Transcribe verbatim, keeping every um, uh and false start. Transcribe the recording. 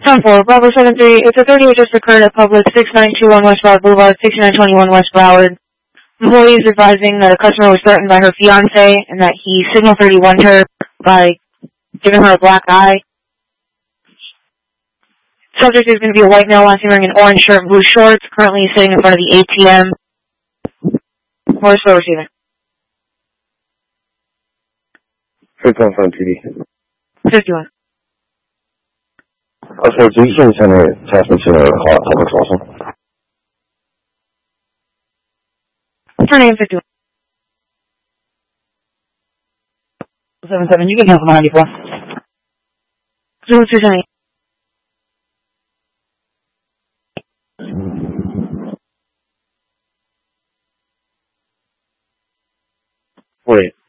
ten four, Bravo seven three, it's a thirty-eight just occurred at Public six nine two one West Broward Boulevard, sixty-nine twenty-one West Broward. Employee is advising that a customer was threatened by her fiancé and that he signal thirty-one her by giving her a black eye. Subject is going to be a white male, last name wearing an orange shirt and blue shorts, currently sitting in front of the A T M. Or slow receiving. fifty-one from T V. fifty-one. Also, do you send a transmission or call public also? Her name fifty-one. seven seven, you can cancel my ninety-four. zero two seven eight. Wait.